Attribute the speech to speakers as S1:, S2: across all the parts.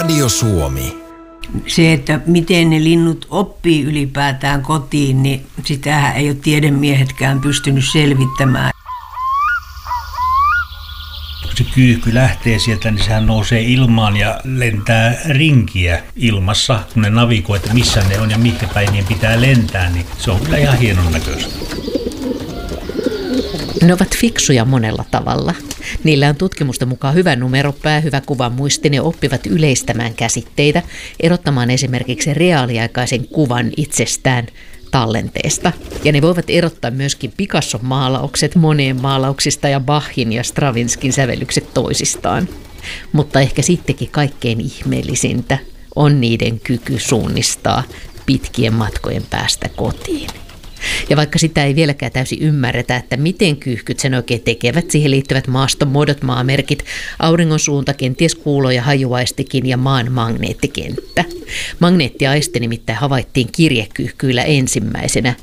S1: Radio Suomi.
S2: Se, että miten ne linnut oppii ylipäätään kotiin, niin sitähän ei ole tiedemiehetkään pystynyt selvittämään.
S3: Kun se kyyhky lähtee sieltä, niin sehän nousee ilmaan ja lentää rinkiä ilmassa, kun ne navigoi, että missä ne on ja mihinkä päin niin pitää lentää, niin se on kyllä ihan hienon näköistä.
S4: Ne ovat fiksuja monella tavalla. Niillä on tutkimusten mukaan hyvä numeropää, hyvä kuvan muisti. Ne oppivat yleistämään käsitteitä, erottamaan esimerkiksi reaaliaikaisen kuvan itsestään tallenteesta. Ja ne voivat erottaa myöskin Picasson maalaukset Moneen maalauksista ja Bachin ja Stravinskin sävellykset toisistaan. Mutta ehkä sittenkin kaikkein ihmeellisintä on niiden kyky suunnistaa pitkien matkojen päästä kotiin. Ja vaikka sitä ei vieläkään täysin ymmärretä, että miten kyyhkyt sen oikein tekevät, siihen liittyvät maastonmuodot, maamerkit, auringon suunta, kenties kuulo- ja hajuaistikin ja maan magneettikenttä. Magneettiaisti nimittäin havaittiin kirjekyyhkyillä ensimmäisenä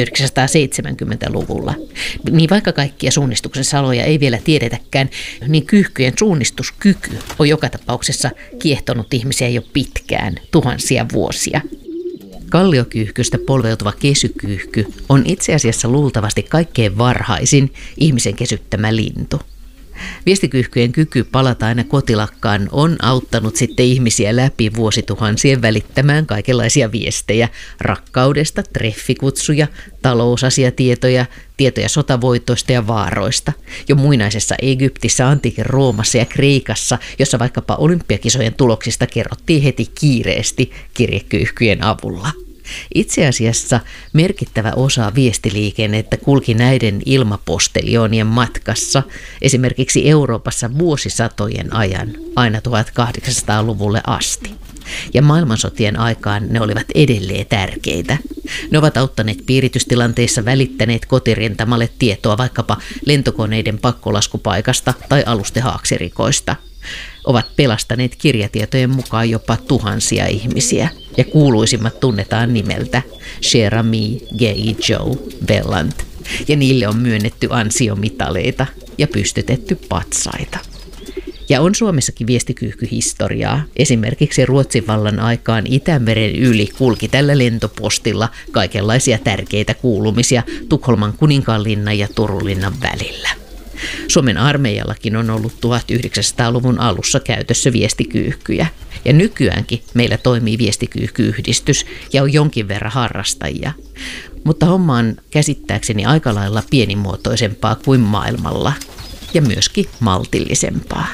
S4: 1970-luvulla. Niin vaikka kaikkia suunnistuksen saloja ei vielä tiedetäkään, niin kyyhkyjen suunnistuskyky on joka tapauksessa kiehtonut ihmisiä jo pitkään, tuhansia vuosia. Kalliokyyhkystä polveutuva kesykyyhky on itse asiassa luultavasti kaikkein varhaisin ihmisen kesyttämä lintu. Viestikyyhkyjen kyky palata aina kotilakkaan on auttanut sitten ihmisiä läpi vuosituhansien välittämään kaikenlaisia viestejä rakkaudesta, treffikutsuja, talousasiatietoja, tietoja sotavoitoista ja vaaroista. Jo muinaisessa Egyptissä, antiikin Roomassa ja Kreikassa, jossa vaikkapa olympiakisojen tuloksista kerrottiin heti kiireesti kirjekyyhkyjen avulla. Itse asiassa merkittävä osa viestiliikennettä kulki näiden ilmaposteljoonien matkassa esimerkiksi Euroopassa vuosisatojen ajan, aina 1800-luvulle asti. Ja maailmansotien aikaan ne olivat edelleen tärkeitä. Ne ovat auttaneet piiritystilanteissa, välittäneet kotirintamalle tietoa vaikkapa lentokoneiden pakkolaskupaikasta tai alustehaaksirikoista. Ovat pelastaneet kirjatietojen mukaan jopa tuhansia ihmisiä, ja kuuluisimmat tunnetaan nimeltä Cher Ami, Gay Joe, Bellant, ja niille on myönnetty ansiomitaleita ja pystytetty patsaita. Ja on Suomessakin viestikyyhkyhistoriaa. Esimerkiksi Ruotsin vallan aikaan Itämeren yli kulki tällä lentopostilla kaikenlaisia tärkeitä kuulumisia Tukholman kuninkaanlinnan ja Turunlinnan välillä. Suomen armeijallakin on ollut 1900-luvun alussa käytössä viestikyyhkyjä. Ja nykyäänkin meillä toimii viestikyyhky-yhdistys ja on jonkin verran harrastajia. Mutta homma on käsittääkseni aika lailla pienimuotoisempaa kuin maailmalla ja myöskin maltillisempaa.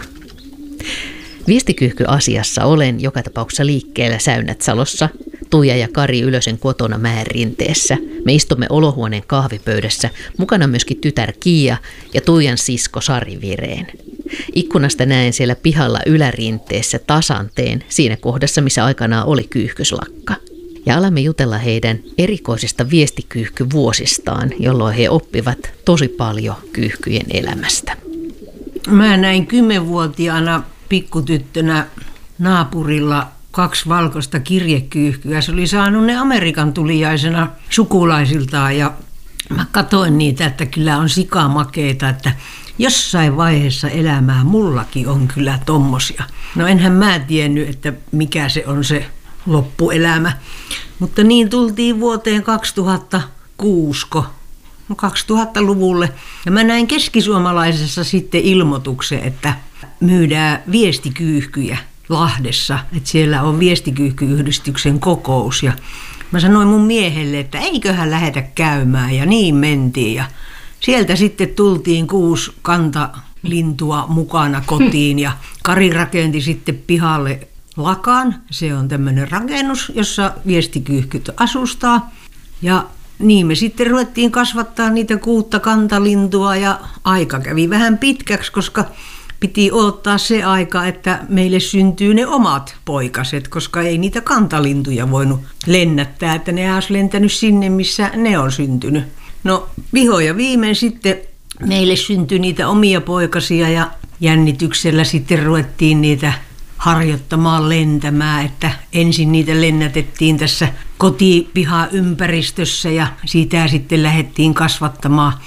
S4: Viestikyyhky-asiassa olen joka tapauksessa liikkeellä Säynätsalossa, Tuija ja Kari Ylösen kotona Mäenrinteessä. Me istumme olohuoneen kahvipöydässä, mukana myöskin tytär Kiia ja Tuijan sisko Sari Vireen. Ikkunasta näen siellä pihalla Ylärinteessä tasanteen, siinä kohdassa missä aikanaan oli kyyhkyslakka. Ja alamme jutella heidän erikoisista viestikyyhkyvuosistaan, jolloin he oppivat tosi paljon kyyhkyjen elämästä.
S2: Mä näin 10-vuotiaana pikkutyttönä naapurilla 2 valkoista kirjekyyhkyä. Se oli saanut ne Amerikan tuliaisena sukulaisiltaan ja mä katsoin niitä, että kyllä on sikamakeita, että jossain vaiheessa elämää mullakin on kyllä tommosia. No enhän mä tiennyt, että mikä se on se loppuelämä, mutta niin tultiin vuoteen 2006, 2000-luvulle. Ja mä näin keskisuomalaisessa sitten ilmoituksen, että myydään viestikyyhkyjä Lahdessa, että siellä on viestikyyhky-yhdistyksen kokous. Ja mä sanoin mun miehelle, että eiköhän lähetä käymään, ja niin mentiin. Ja sieltä sitten tultiin 6 kantalintua mukana kotiin, ja Kari rakenti sitten pihalle lakan. Se on tämmöinen rakennus, jossa viestikyyhkyt asustaa. Ja niin me sitten ruvettiin kasvattaa niitä 6 kantalintua, ja aika kävi vähän pitkäksi, koska piti odottaa se aika, että meille syntyy ne omat poikaset, koska ei niitä kantalintuja voinut lennättää, että ne olisi lentänyt sinne, missä ne on syntynyt. No viho ja viimein sitten meille syntyi niitä omia poikasia ja jännityksellä sitten ruvettiin niitä harjoittamaan lentämään, että ensin niitä lennätettiin tässä kotipihaympäristössä ja siitä sitten lähdettiin kasvattamaan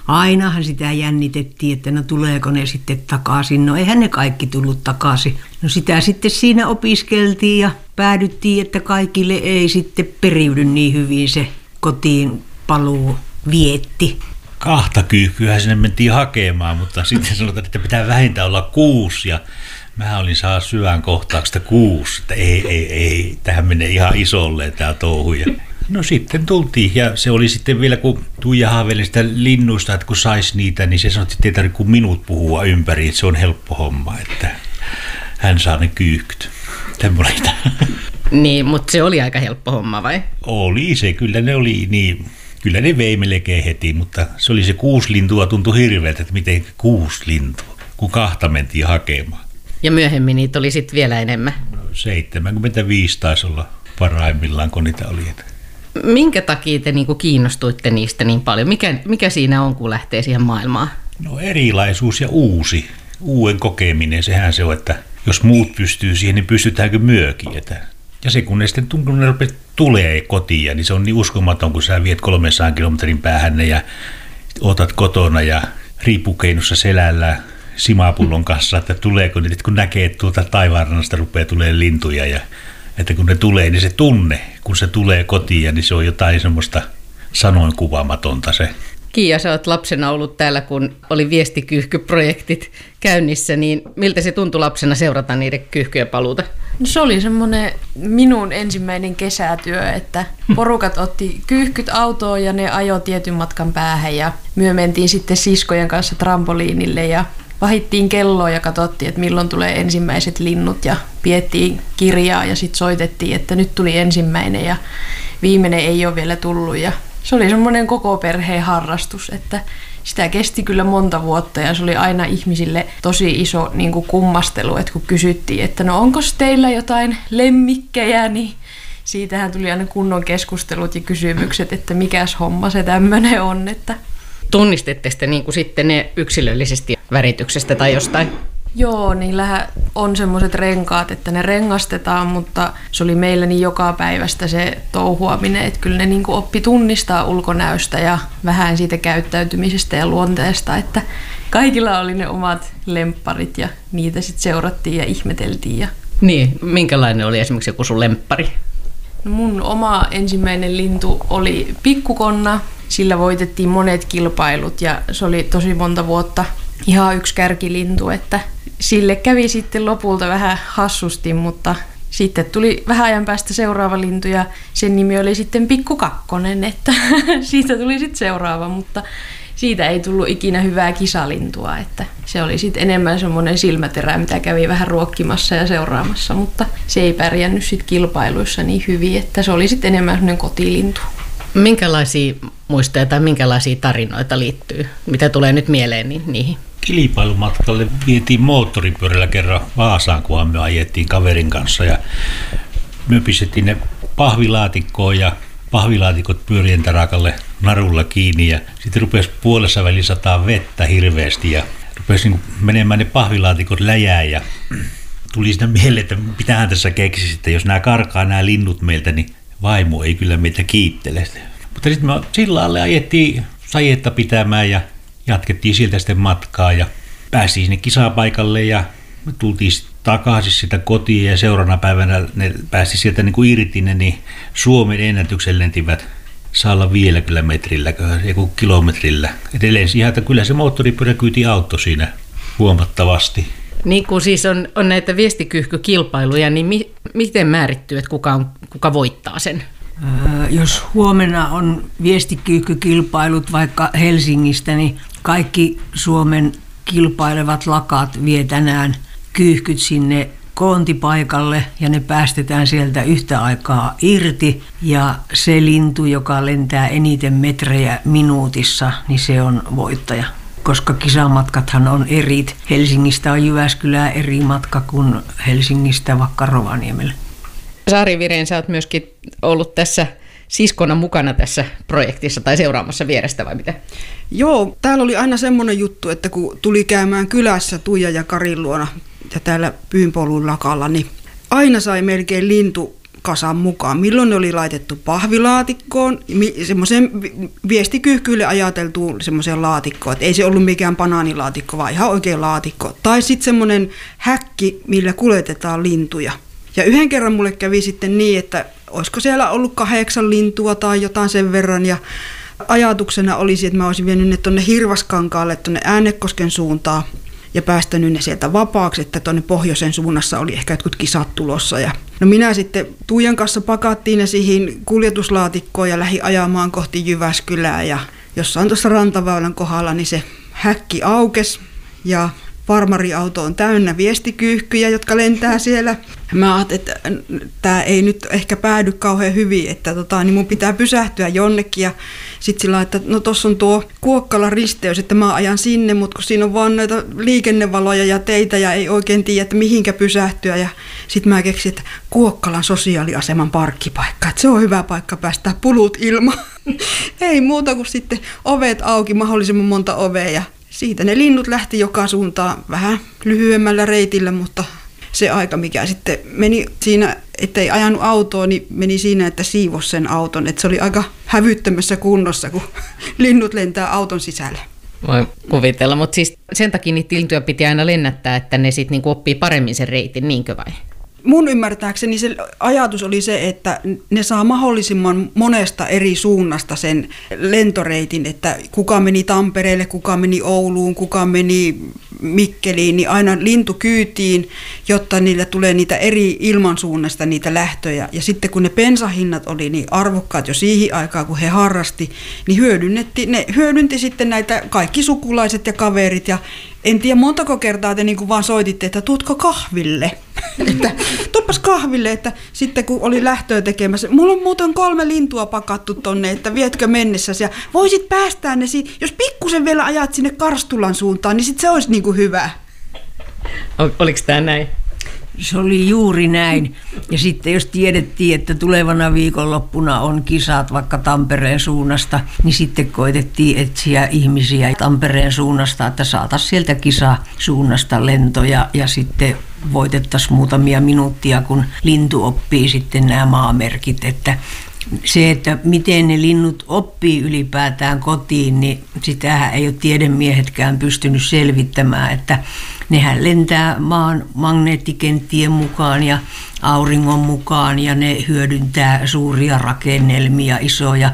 S2: ainahan sitä jännitettiin, että no tuleeko ne sitten takaisin. No eihän ne kaikki tullut takaisin. No sitä sitten siinä opiskeltiin ja päädyttiin, että kaikille ei sitten periydy niin hyvin se kotiin paluu vietti.
S3: 2 kyyhkyähän sinne mentiin hakemaan, mutta sitten sanotaan, että pitää vähintään olla 6 ja mä olin saa syvän kohtauksesta 6, että ei, tähän menee ihan isolleen tämä touhu. No sitten tultiin ja se oli sitten vielä, kun Tuija haaveili sitä linnuista, että kun sais niitä, niin se sanoi, että ei tarvitse kuin minut puhua ympäri, että se on helppo homma, että hän saa ne kyyhkyt. Tämmöinen.
S4: Niin, mutta se oli aika helppo homma vai?
S3: Oli se, kyllä ne oli niin. Kyllä ne vei melkein heti, mutta se oli se 6 lintua, tuntui hirveältä, että miten 6 lintua, kun 2 mentiin hakemaan.
S4: Ja myöhemmin niitä oli sitten vielä enemmän?
S3: 75 taisi olla parhaimmillaan, kun niitä oli.
S4: Minkä takia te niinku kiinnostuitte niistä niin paljon? Mikä siinä on, kun lähtee siihen maailmaan?
S3: No erilaisuus ja uuden kokeminen, sehän se on, että jos muut pystyy siihen, niin pystytäänkö myökin. Ja se kun ne sitten tulee kotiin, niin se on niin uskomaton, kun sä viet 300 kilometrin päähän ja otat kotona ja riipukeinussa selällä simapullon kanssa, että tuleeko niitä, kun näkee, että tuolta taivaanrannasta rupeaa tulemaan lintuja ja että kun ne tulee, niin se tunne, kun se tulee kotiin, niin se on jotain semmoista sanoin kuvaamatonta se.
S4: Kiia, sä oot lapsena ollut täällä, kun oli viestikyyhkyprojektit käynnissä, niin miltä se tuntui lapsena seurata niiden kyyhkyjen paluuta?
S1: No se oli semmoinen minun ensimmäinen kesätyö, että porukat otti kyyhkyt autoon ja ne ajoi tietyn matkan päähän ja me mentiin sitten siskojen kanssa trampoliinille ja vahittiin kelloa ja katsottiin, että milloin tulee ensimmäiset linnut ja piettiin kirjaa ja sitten soitettiin, että nyt tuli ensimmäinen ja viimeinen ei ole vielä tullut ja se oli semmoinen koko perheen harrastus, että sitä kesti kyllä monta vuotta ja se oli aina ihmisille tosi iso niin kuin kummastelu, että kun kysyttiin, että no onko teillä jotain lemmikkejä, niin siitähän tuli aina kunnon keskustelut ja kysymykset, että mikäs homma se tämmöinen on. Että
S4: tunnistette sitten niin kuin sitten ne yksilöllisesti värityksestä tai jostain?
S1: Joo, niillähän on semmoiset renkaat, että ne rengastetaan, mutta se oli meillä niin joka päivästä se touhuaminen, että kyllä ne niin kuin oppi tunnistaa ulkonäöstä ja vähän siitä käyttäytymisestä ja luonteesta, että kaikilla oli ne omat lempparit ja niitä sitten seurattiin ja ihmeteltiin.
S4: Niin, minkälainen oli esimerkiksi joku sun lemppari?
S1: No mun oma ensimmäinen lintu oli pikkukonna, sillä voitettiin monet kilpailut ja se oli tosi monta vuotta ihan yksi kärkilintu, että sille kävi sitten lopulta vähän hassusti, mutta sitten tuli vähän ajan päästä seuraava lintu ja sen nimi oli sitten Pikku Kakkonen, että siitä tuli sitten seuraava, mutta siitä ei tullut ikinä hyvää kisalintua, että se oli sitten enemmän semmoinen silmäterä, mitä kävi vähän ruokkimassa ja seuraamassa, mutta se ei pärjännyt sitten kilpailuissa niin hyvin, että se oli sitten enemmän semmoinen kotilintu.
S4: Minkälaisia muistoja tai minkälaisia tarinoita liittyy? Mitä tulee nyt mieleen niihin?
S3: Kilpailumatkalle vietiin moottoripyörällä kerran Vaasaan, kunhan me ajettiin kaverin kanssa ja me pistettiin ne pahvilaatikkoon ja pahvilaatikot pyörien tarakalle narulla kiinni ja sitten rupesi puolessa väliin sataa vettä hirveästi ja rupesi niin menemään ne pahvilaatikot läjään ja tuli siinä mieleen, että mitähän tässä keksisi, että jos nämä karkaa nämä linnut meiltä, niin vaimo ei kyllä meitä kiittele. Mutta sitten me sillalle ajettiin sajetta pitämään ja jatkettiin sieltä sitten matkaa ja päästiin sinne kisapaikalle ja me tultiin takaisin sitä kotiin ja seuraavana päivänä ne päästi sieltä niin kuin irti ne, niin Suomen ennätyksen lentivät 150 metrillä, joku kilometrillä. Edelleen siihen, että kyllä se moottoripyöräkyyti auttoi siinä huomattavasti.
S4: Niin kuin siis on näitä viestikyyhkykilpailuja, niin miten määrittyy, että kuka voittaa sen?
S2: Jos huomenna on viestikyyhkykilpailut vaikka Helsingistä, niin kaikki Suomen kilpailevat lakat vie tänään kyyhkyt sinne koontipaikalle ja ne päästetään sieltä yhtä aikaa irti. Ja se lintu, joka lentää eniten metrejä minuutissa, niin se on voittaja. Koska kisamatkathan on erit. Helsingistä on Jyväskylään eri matka kuin Helsingistä vaikka Rovaniemelle.
S4: Sari Viren, sä oot myöskin ollut tässä siskona mukana tässä projektissa tai seuraamassa vierestä vai mitä?
S5: Joo, täällä oli aina semmoinen juttu, että kun tuli käymään kylässä Tuija ja Karin luona ja täällä Pyynpolun lakalla, niin aina sai melkein lintu kasan mukaan. Milloin ne oli laitettu pahvilaatikkoon, semmoiseen viestikyyhkyille ajateltuun semmoiseen laatikkoon, että ei se ollut mikään banaanilaatikko, vaan ihan oikein laatikko. Tai sitten semmoinen häkki, millä kuljetetaan lintuja. Ja yhden kerran mulle kävi sitten niin, että olisiko siellä ollut 8 lintua tai jotain sen verran, ja ajatuksena olisi, että mä olisin vienyt ne tuonne Hirvaskankaalle, tuonne Äänekosken suuntaan, ja päästänyt ne sieltä vapaaksi, että tuonne pohjoisen suunnassa oli ehkä jotkut kisat tulossa. Ja no minä sitten Tuijan kanssa pakattiin ne siihen kuljetuslaatikkoon ja lähdin ajamaan kohti Jyväskylää. Ja jossain tuossa rantaväylän kohdalla niin se häkki aukesi ja farmariauto on täynnä viestikyyhkyjä, jotka lentää siellä. Mä ajattelin, että tämä ei nyt ehkä päädy kauhean hyvin, että niin mun pitää pysähtyä jonnekin. Ja sitten sillä että no tossa on tuo Kuokkalan risteys, että mä ajan sinne, mutta kun siinä on vaan noita liikennevaloja ja teitä ja ei oikein tiedä, että mihinkä pysähtyä. Ja sitten mä keksin, että Kuokkalan sosiaaliaseman parkkipaikka, että se on hyvä paikka päästää pulut ilmaan. Ei muuta kuin sitten ovet auki, mahdollisimman monta ovea ja siitä ne linnut lähti joka suuntaan vähän lyhyemmällä reitillä, mutta se aika, mikä sitten meni siinä, ettei ajanut autoa, niin meni siinä, että siivosi sen auton. Että se oli aika hävyttömässä kunnossa, kun linnut lentää auton sisälle.
S4: Voi kuvitella, mutta siis sen takia niitä lintuja piti aina lennättää, että ne sitten niinku oppii paremmin sen reitin, niinkö vai?
S5: Mun ymmärtääkseni se ajatus oli se, että ne saa mahdollisimman monesta eri suunnasta sen lentoreitin, että kuka meni Tampereelle, kuka meni Ouluun, kuka meni Mikkeliin, niin aina lintukyytiin, jotta niille tulee niitä eri ilmansuunnasta niitä lähtöjä. Ja sitten kun ne bensahinnat oli niin arvokkaat jo siihen aikaan, kun he harrasti, niin ne hyödynti sitten näitä kaikki sukulaiset ja kaverit ja en tiedä montako kertaa te niin vaan soititte, että tuutko kahville? Että tuppas kahville, että sitten kun oli lähtöä tekemässä, mulla on muuten 3 lintua pakattu tonne, että vietkö mennessäsi ja voisit päästää ne jos pikkusen vielä ajat sinne Karstulan suuntaan, niin sit se olisi niin kuin hyvä.
S4: Oliko tämä näin?
S2: Se oli juuri näin. Ja sitten jos tiedettiin, että tulevana viikonloppuna on kisat vaikka Tampereen suunnasta, niin sitten koitettiin etsiä ihmisiä Tampereen suunnasta, että saataisiin sieltä kisasuunnasta lentoja ja sitten voitettaisiin muutamia minuuttia, kun lintu oppii sitten nämä maamerkit. Että se, että miten ne linnut oppii ylipäätään kotiin, niin sitähän ei ole tiedemiehetkään pystynyt selvittämään, että nehän lentää maan magneettikenttien mukaan ja auringon mukaan ja ne hyödyntää suuria rakennelmia, isoja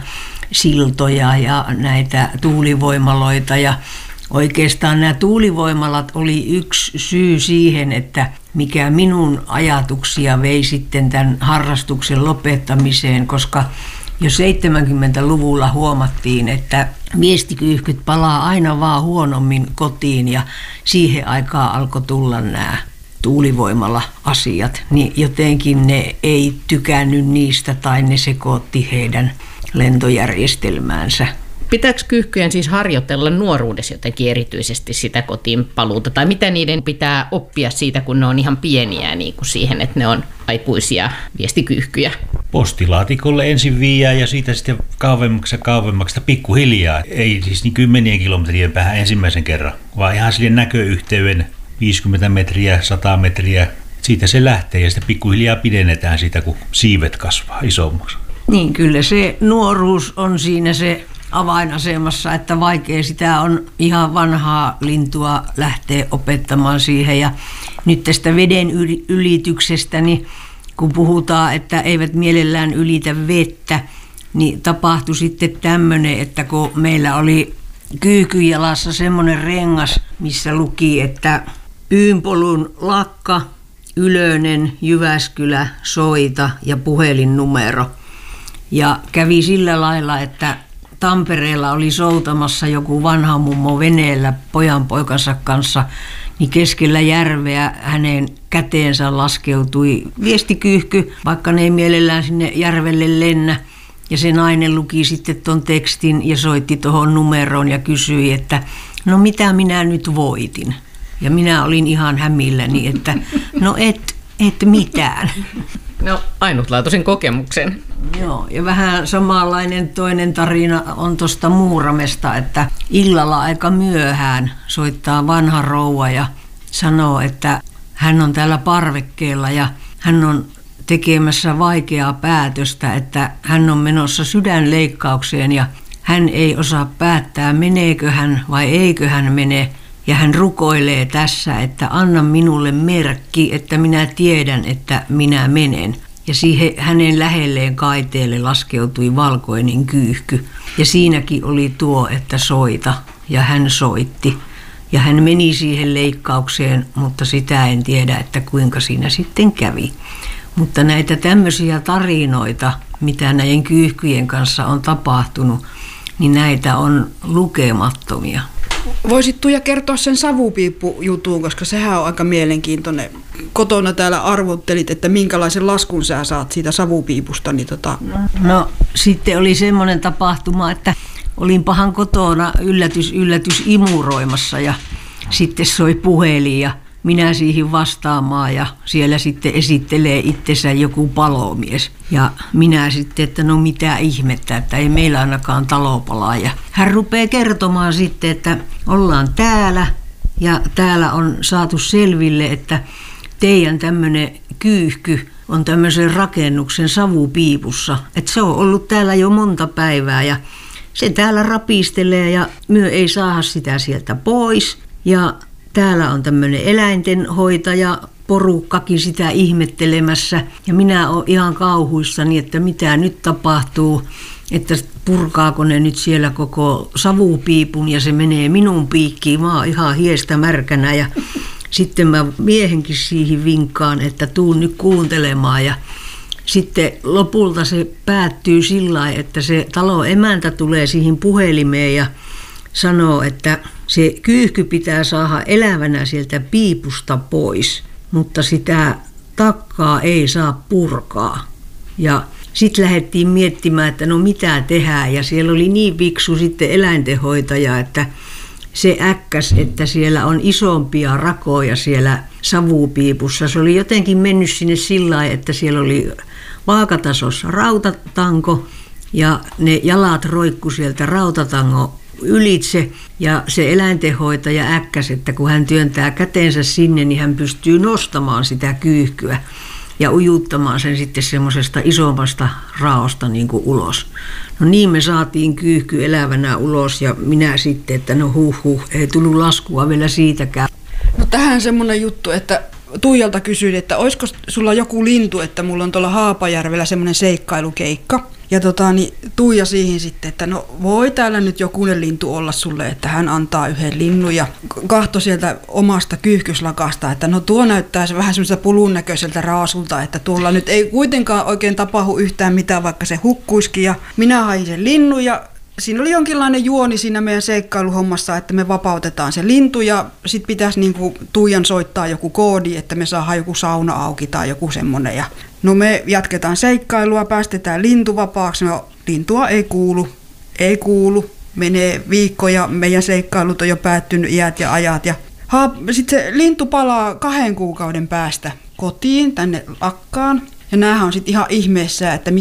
S2: siltoja ja näitä tuulivoimaloita ja oikeastaan nämä tuulivoimalat oli yksi syy siihen, että mikä minun ajatuksia vei sitten tämän harrastuksen lopettamiseen, koska jo 70-luvulla huomattiin, että viestikyyhkyt palaa aina vaan huonommin kotiin ja siihen aikaan alkoi tulla nämä tuulivoimala-asiat, niin jotenkin ne ei tykännyt niistä tai ne sekoitti heidän lentojärjestelmäänsä.
S4: Pitääkö kyyhkyjen siis harjoitella nuoruudessa jotenkin erityisesti sitä kotiin paluuta? Tai mitä niiden pitää oppia siitä, kun ne on ihan pieniä niin kuin siihen, että ne on aikuisia viestikyyhkyjä?
S3: Postilaatikolle ensin viiää ja siitä sitten kauemmaksi pikkuhiljaa. Ei siis niin 10 kilometrien päähän ensimmäisen kerran, vaan ihan sille näköyhteyden 50 metriä, 100 metriä. Siitä se lähtee ja sitten pikkuhiljaa pidennetään sitä, kun siivet kasvaa isommaksi.
S2: Niin, kyllä se nuoruus on siinä se avainasemassa, että vaikea sitä on ihan vanhaa lintua lähteä opettamaan siihen. Ja nyt tästä veden ylityksestä, niin kun puhutaan, että eivät mielellään ylitä vettä, niin tapahtui sitten tämmöinen, että kun meillä oli Kyykyjalassa semmoinen rengas, missä luki, että Pyynpolun Lakka, Ylönen, Jyväskylä, soita ja puhelinnumero. Ja kävi sillä lailla, että Tampereella oli soutamassa joku vanha mummo veneellä pojanpoikansa kanssa, niin keskellä järveä hänen käteensä laskeutui viestikyyhky, vaikka ne ei mielellään sinne järvelle lennä. Ja se nainen luki sitten ton tekstin ja soitti tuohon numeroon ja kysyi, että no mitä minä nyt voitin. Ja minä olin ihan hämilläni, että no et mitään.
S4: No ainutlaatuisen kokemuksen.
S2: Joo, ja vähän samanlainen toinen tarina on tuosta Muuramesta, että illalla aika myöhään soittaa vanha rouva ja sanoo, että hän on täällä parvekkeella ja hän on tekemässä vaikeaa päätöstä, että hän on menossa sydänleikkaukseen ja hän ei osaa päättää, meneekö hän vai eikö hän mene. Ja hän rukoilee tässä, että anna minulle merkki, että minä tiedän, että minä menen. Ja siihen hänen lähelleen kaiteelle laskeutui valkoinen kyyhky. Ja siinäkin oli tuo, että soita. Ja hän soitti. Ja hän meni siihen leikkaukseen, mutta sitä en tiedä, että kuinka siinä sitten kävi. Mutta näitä tämmöisiä tarinoita, mitä näiden kyyhkyjen kanssa on tapahtunut, niin näitä on lukemattomia.
S5: Voisit Tuija kertoa sen savupiippujutun, koska sehän on aika mielenkiintoinen. Kotona täällä arvottelit, että minkälaisen laskun sä saat siitä savupiipusta. Niin
S2: No sitten oli semmoinen tapahtuma, että olinpahan kotona yllätys imuroimassa ja sitten soi puhelin ja minä siihen vastaamaan ja siellä sitten esittelee itsensä joku palomies. Ja minä sitten, että no mitä ihmettä, että ei meillä ainakaan talo palaa. Ja hän rupeaa kertomaan sitten, että ollaan täällä ja täällä on saatu selville, että teidän tämmöinen kyyhky on tämmöisen rakennuksen savupiipussa. Että se on ollut täällä jo monta päivää ja se täällä rapistelee ja myö ei saada sitä sieltä pois. Ja täällä on tämmöinen eläintenhoitaja, porukkakin sitä ihmettelemässä. Ja minä olen ihan kauhuissani, että mitä nyt tapahtuu, että purkaako ne nyt siellä koko savupiipun ja se menee minun piikkiin. Mä oon ihan hiestä märkänä ja sitten mä miehenkin siihen vinkkaan, että tuun nyt kuuntelemaan. Ja sitten lopulta se päättyy sillä lailla, että se talon emäntä tulee siihen puhelimeen ja sanoo, että se kyyhky pitää saada elävänä sieltä piipusta pois, mutta sitä takkaa ei saa purkaa. Ja sitten lähdettiin miettimään, että no mitä tehdään, ja siellä oli niin viksu sitten eläintenhoitaja, että se äkkäs, että siellä on isompia rakoja siellä savupiipussa. Se oli jotenkin mennyt sinne sillä lailla, että siellä oli vaakatasossa rautatanko ja ne jalat roikku sieltä rautatangon ylitse ja se eläintenhoitaja äkkäs, että kun hän työntää käteensä sinne, niin hän pystyy nostamaan sitä kyyhkyä ja ujuttamaan sen sitten semmoisesta isommasta raosta niin kuin ulos. No niin me saatiin kyyhky elävänä ulos ja minä sitten, että no ei tullut laskua vielä siitäkään.
S5: No tähän semmoinen juttu, että Tuijalta kysyin, että olisiko sulla joku lintu, että mulla on tuolla Haapajärvellä semmoinen seikkailukeikka. Ja niin Tuija siihen sitten, että no voi täällä nyt jokunen lintu olla sulle, että hän antaa yhden linnun ja kahtoi sieltä omasta kyyhkyslakasta, että no tuo näyttää se vähän semmoiselta pulun näköiseltä raasulta, että tuolla nyt ei kuitenkaan oikein tapahdu yhtään mitään, vaikka se hukkuisikin. Ja minä hain sen linnun ja siinä oli jonkinlainen juoni siinä meidän seikkailuhommassa, että me vapautetaan se lintu ja sitten pitäisi niinku Tuijan soittaa joku koodi, että me saadaan joku sauna auki tai joku semmoinen. Ja no me jatketaan seikkailua, päästetään lintu vapaaksi. No lintua ei kuulu. Menee viikkoja, meidän seikkailut on jo päättynyt iät ja ajat. Ja sitten se lintu palaa 2 kuukauden päästä kotiin tänne Lakkaan. Ja näähän on sitten ihan ihmeessä, että